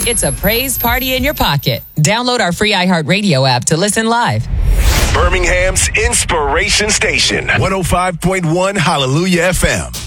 It's a praise party in your pocket. Download our free iHeartRadio app to listen live. Birmingham's Inspiration Station, 105.1 Hallelujah FM.